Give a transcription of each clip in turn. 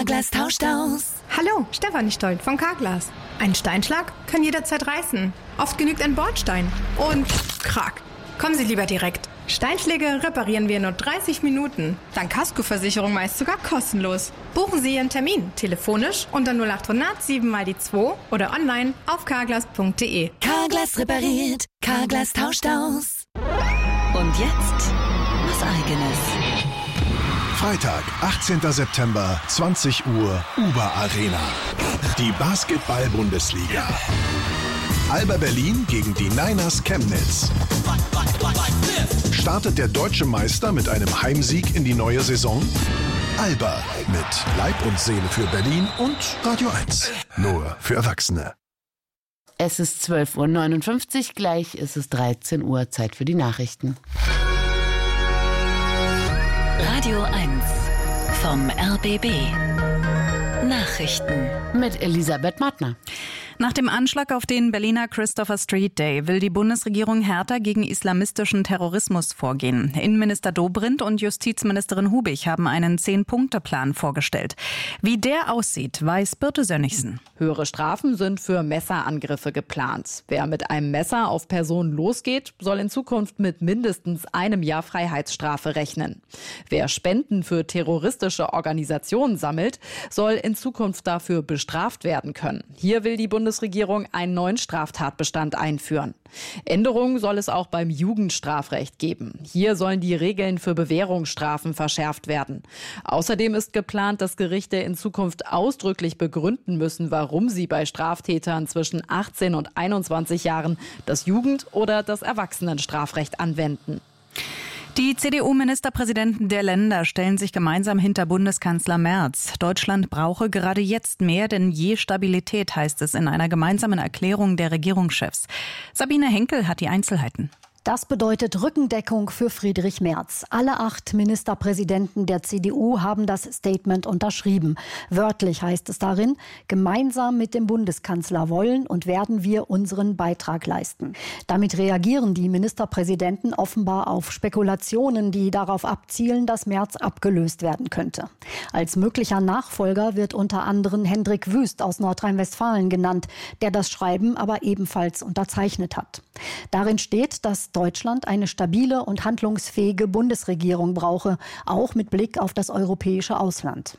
Carglass tauscht aus. Hallo, Stefanie Stolt von Carglass. Ein Steinschlag kann jederzeit reißen. Oft genügt ein Bordstein. Und krack. Kommen Sie lieber direkt. Steinschläge reparieren wir in nur 30 Minuten. Dank Kaskoversicherung meist sogar kostenlos. Buchen Sie Ihren Termin telefonisch unter 0800 7 mal die 2 oder online auf carglass.de. Carglass repariert, Carglass tauscht aus. Und jetzt was Eigenes. Freitag, 18. September, 20 Uhr, Uber Arena. Die Basketball-Bundesliga. Alba Berlin gegen die Niners Chemnitz. Startet der deutsche Meister mit einem Heimsieg in die neue Saison? Alba mit Leib und Seele für Berlin und Radio 1. Nur für Erwachsene. Es ist 12.59 Uhr, gleich ist es 13 Uhr, Zeit für die Nachrichten. Radio 1 vom RBB. Nachrichten Mit Elisabeth Mattner. Nach dem Anschlag auf den Berliner Christopher Street Day will die Bundesregierung härter gegen islamistischen Terrorismus vorgehen. Innenminister Dobrindt und Justizministerin Hubig haben einen 10-Punkte-Plan vorgestellt. Wie der aussieht, weiß Birte Sönnigsen. Höhere Strafen sind für Messerangriffe geplant. Wer mit einem Messer auf Personen losgeht, soll in Zukunft mit mindestens einem Jahr Freiheitsstrafe rechnen. Wer Spenden für terroristische Organisationen sammelt, soll in Zukunft dafür bestraft werden können. Hier will die Bundesregierung einen neuen Straftatbestand einführen. Änderungen soll es auch beim Jugendstrafrecht geben. Hier sollen die Regeln für Bewährungsstrafen verschärft werden. Außerdem ist geplant, dass Gerichte in Zukunft ausdrücklich begründen müssen, warum sie bei Straftätern zwischen 18 und 21 Jahren das Jugend- oder das Erwachsenenstrafrecht anwenden. Die CDU-Ministerpräsidenten der Länder stellen sich gemeinsam hinter Bundeskanzler Merz. Deutschland brauche gerade jetzt mehr denn je Stabilität, heißt es in einer gemeinsamen Erklärung der Regierungschefs. Sabine Henkel hat die Einzelheiten. Das bedeutet Rückendeckung für Friedrich Merz. Alle 8 Ministerpräsidenten der CDU haben das Statement unterschrieben. Wörtlich heißt es darin, gemeinsam mit dem Bundeskanzler wollen und werden wir unseren Beitrag leisten. Damit reagieren die Ministerpräsidenten offenbar auf Spekulationen, die darauf abzielen, dass Merz abgelöst werden könnte. Als möglicher Nachfolger wird unter anderem Hendrik Wüst aus Nordrhein-Westfalen genannt, der das Schreiben aber ebenfalls unterzeichnet hat. Darin steht, dass Deutschland eine stabile und handlungsfähige Bundesregierung brauche, auch mit Blick auf das europäische Ausland.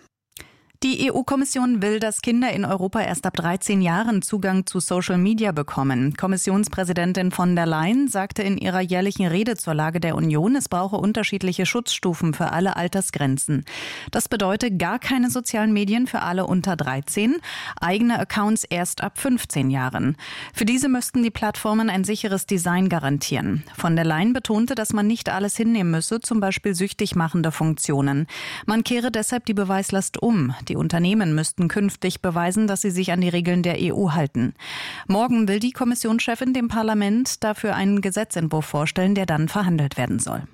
Die EU-Kommission will, dass Kinder in Europa erst ab 13 Jahren Zugang zu Social Media bekommen. Kommissionspräsidentin von der Leyen sagte in ihrer jährlichen Rede zur Lage der Union, es brauche unterschiedliche Schutzstufen für alle Altersgrenzen. Das bedeutet gar keine sozialen Medien für alle unter 13, eigene Accounts erst ab 15 Jahren. Für diese müssten die Plattformen ein sicheres Design garantieren. Von der Leyen betonte, dass man nicht alles hinnehmen müsse, zum Beispiel süchtig machende Funktionen. Man kehre deshalb die Beweislast um. Die Unternehmen müssten künftig beweisen, dass sie sich an die Regeln der EU halten. Morgen will die Kommissionschefin dem Parlament dafür einen Gesetzentwurf vorstellen, der dann verhandelt werden soll.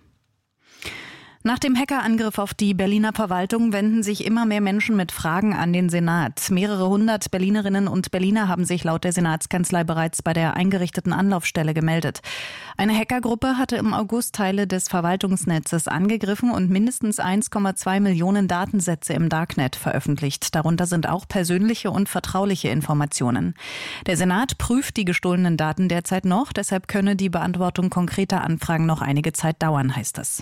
Nach dem Hackerangriff auf die Berliner Verwaltung wenden sich immer mehr Menschen mit Fragen an den Senat. Mehrere hundert Berlinerinnen und Berliner haben sich laut der Senatskanzlei bereits bei der eingerichteten Anlaufstelle gemeldet. Eine Hackergruppe hatte im August Teile des Verwaltungsnetzes angegriffen und mindestens 1,2 Millionen Datensätze im Darknet veröffentlicht. Darunter sind auch persönliche und vertrauliche Informationen. Der Senat prüft die gestohlenen Daten derzeit noch, deshalb könne die Beantwortung konkreter Anfragen noch einige Zeit dauern, heißt es.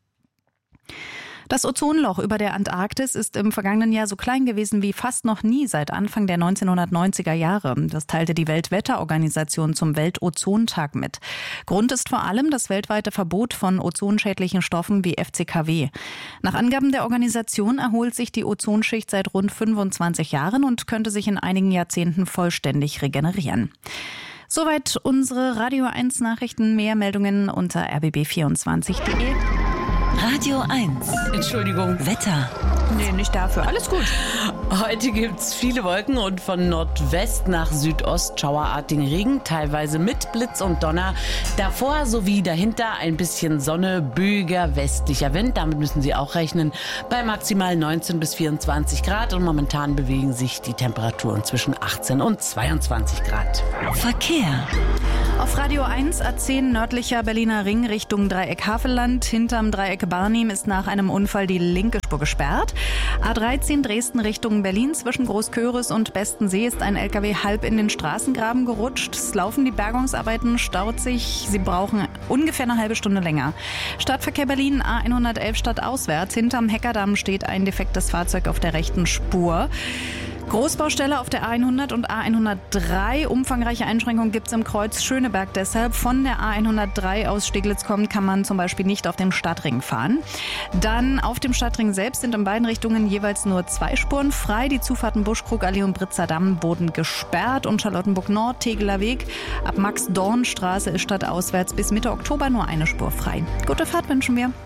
Das Ozonloch über der Antarktis ist im vergangenen Jahr so klein gewesen wie fast noch nie seit Anfang der 1990er Jahre. Das teilte die Weltwetterorganisation zum Weltozontag mit. Grund ist vor allem das weltweite Verbot von ozonschädlichen Stoffen wie FCKW. Nach Angaben der Organisation erholt sich die Ozonschicht seit rund 25 Jahren und könnte sich in einigen Jahrzehnten vollständig regenerieren. Soweit unsere Radio 1 Nachrichten. Mehr Meldungen unter rbb24.de. Radio 1. Entschuldigung. Wetter. Nee, nicht dafür. Alles gut. Heute gibt's viele Wolken und von Nordwest nach Südost schauerartigen Regen, teilweise mit Blitz und Donner. Davor sowie dahinter ein bisschen Sonne, böiger westlicher Wind. Damit müssen Sie auch rechnen. Bei maximal 19 bis 24 Grad und momentan bewegen sich die Temperaturen zwischen 18 und 22 Grad. Verkehr. Auf Radio 1 A10 nördlicher Berliner Ring Richtung Dreieck Havelland. Hinterm Dreieck Barnim ist nach einem Unfall die linke Spur gesperrt. A13 Dresden Richtung Berlin zwischen Großköris und Bestensee ist ein LKW halb in den Straßengraben gerutscht. Es laufen die Bergungsarbeiten, staut sich. Sie brauchen ungefähr eine halbe Stunde länger. Stadtverkehr Berlin A111 stadtauswärts. Hinterm Heckerdamm steht ein defektes Fahrzeug auf der rechten Spur. Großbaustelle auf der A100 und A103. Umfangreiche Einschränkungen gibt es im Kreuz Schöneberg deshalb. Von der A103 aus Steglitz kommt, kann man zum Beispiel nicht auf dem Stadtring fahren. Dann auf dem Stadtring selbst sind in beiden Richtungen jeweils nur 2 Spuren frei. Die Zufahrten Buschkrugallee und Britzer Damm wurden gesperrt und Charlottenburg Nord, Tegeler Weg. Ab Max-Dorn-Straße ist stadtauswärts bis Mitte Oktober nur eine Spur frei. Gute Fahrt wünschen wir.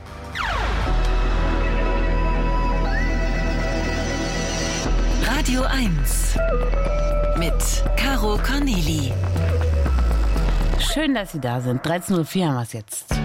Radio 1 mit Caro Corneli. Schön, dass Sie da sind. 13.04 Uhr haben wir es jetzt.